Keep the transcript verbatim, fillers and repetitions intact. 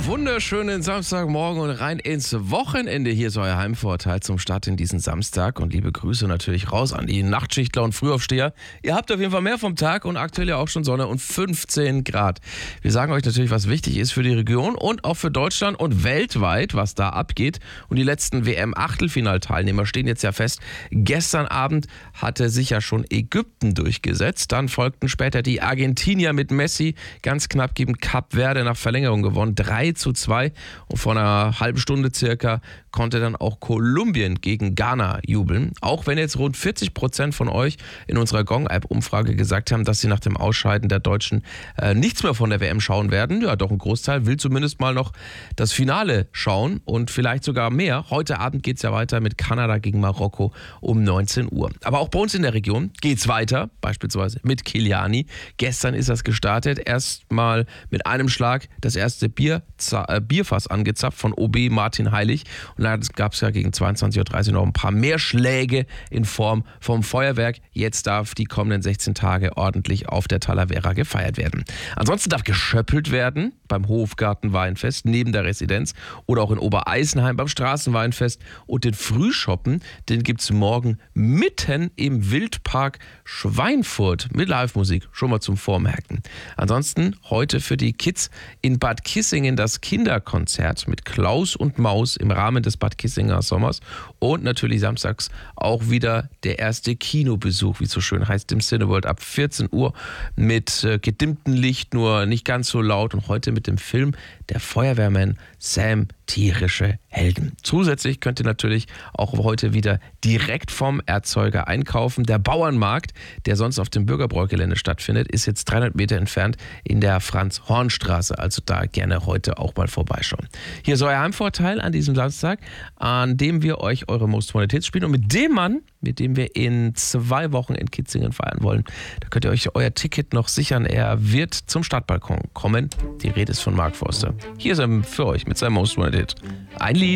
Wunderschönen Samstagmorgen und rein ins Wochenende. Hier ist euer Heimvorteil zum Start in diesen Samstag. Und liebe Grüße natürlich raus an die Nachtschichtler und Frühaufsteher. Ihr habt auf jeden Fall mehr vom Tag und aktuell ja auch schon Sonne und fünfzehn Grad. Wir sagen euch natürlich, was wichtig ist für die Region und auch für Deutschland und weltweit, was da abgeht. Und die letzten W M-Achtelfinalteilnehmer stehen jetzt ja fest. Gestern Abend hatte sich ja schon Ägypten durchgesetzt. Dann folgten später die Argentinier mit Messi. Ganz knapp gegen Kap Verde nach Verlängerung gewonnen. drei zu zwei. Und vor einer halben Stunde circa konnte dann auch Kolumbien gegen Ghana jubeln. Auch wenn jetzt rund vierzig Prozent von euch in unserer Gong-App-Umfrage gesagt haben, dass sie nach dem Ausscheiden der Deutschen äh, nichts mehr von der W M schauen werden. Ja, doch ein Großteil will zumindest mal noch das Finale schauen und vielleicht sogar mehr. Heute Abend geht es ja weiter mit Kanada gegen Marokko um neunzehn Uhr. Aber auch bei uns in der Region geht es weiter, beispielsweise mit Kiliani. Gestern ist das gestartet. Erstmal mit einem Schlag das erste Bier Bierfass angezapft von O B Martin Heilig. Und dann gab es ja gegen zweiundzwanzig Uhr dreißig noch ein paar mehr Schläge in Form vom Feuerwerk. Jetzt darf die kommenden sechzehn Tage ordentlich auf der Talavera gefeiert werden. Ansonsten darf geschöppelt werden beim Hofgarten-Weinfest neben der Residenz oder auch in Obereisenheim beim Straßenweinfest. Und den Frühschoppen, den gibt es morgen mitten im Wildpark Schweinfurt mit Live-Musik. Schon mal zum Vormerken. Ansonsten heute für die Kids in Bad Kissingen das Kinderkonzert mit Klaus und Maus im Rahmen des Bad Kissinger Sommers und natürlich samstags auch wieder der erste Kinobesuch, wie es so schön heißt, im Cineworld ab vierzehn Uhr mit äh, gedimmtem Licht, nur nicht ganz so laut und heute mit dem Film Der Feuerwehrmann Sam tierische Helden. Zusätzlich könnt ihr natürlich auch heute wieder direkt vom Erzeuger einkaufen. Der Bauernmarkt, der sonst auf dem Bürgerbräugelände stattfindet, ist jetzt dreihundert Meter entfernt in der Franz-Horn-Straße. Also da gerne heute auch mal vorbeischauen. Hier ist euer Heimvorteil an diesem Samstag, an dem wir euch eure Most Wanted Hits spielen. Und mit dem Mann, mit dem wir in zwei Wochen in Kitzingen feiern wollen, da könnt ihr euch euer Ticket noch sichern. Er wird zum Stadtbalkon kommen. Die Rede ist von Mark Forster. Hier ist er für euch mit seinem Most Wanted Hit. Ein Lied.